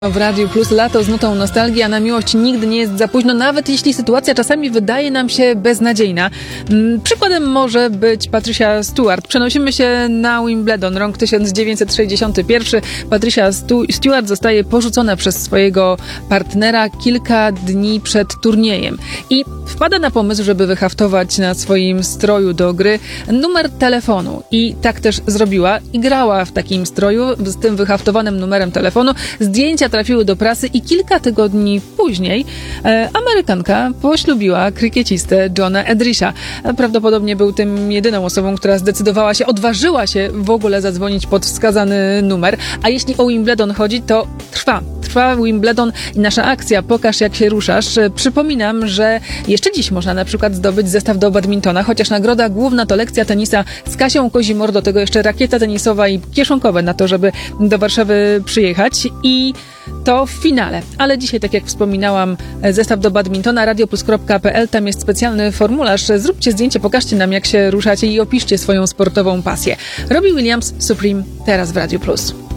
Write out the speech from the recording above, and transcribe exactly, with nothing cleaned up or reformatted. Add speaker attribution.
Speaker 1: W Radiu Plus lato z nutą nostalgii, a na miłość nigdy nie jest za późno, nawet jeśli sytuacja czasami wydaje nam się beznadziejna. Przykładem może być Patricia Stewart. Przenosimy się na Wimbledon, rok tysiąc dziewięćset sześćdziesiąty pierwszy. Patricia Stewart zostaje porzucona przez swojego partnera kilka dni przed turniejem i wpada na pomysł, żeby wyhaftować na swoim stroju do gry numer telefonu. I tak też zrobiła i grała w takim stroju z tym wyhaftowanym numerem telefonu. Zdjęcia trafiły do prasy i kilka tygodni później e, Amerykanka poślubiła krykiecistę Johna Edrisha. Prawdopodobnie był tym jedyną osobą, która zdecydowała się, odważyła się w ogóle zadzwonić pod wskazany numer. A jeśli o Wimbledon chodzi, to trwa. Trwa Wimbledon i nasza akcja Pokaż jak się ruszasz. Przypominam, że jeszcze dziś można na przykład zdobyć zestaw do badmintona, chociaż nagroda główna to lekcja tenisa z Kasią Kozimor, do tego jeszcze rakieta tenisowa i kieszonkowe na to, żeby do Warszawy przyjechać. I to w finale. Ale dzisiaj, tak jak wspominałam, zestaw do badmintona, radioplus kropka pe el, tam jest specjalny formularz. Zróbcie zdjęcie, pokażcie nam, jak się ruszacie i opiszcie swoją sportową pasję. Robbie Williams, Supreme, teraz w Radiu Plus.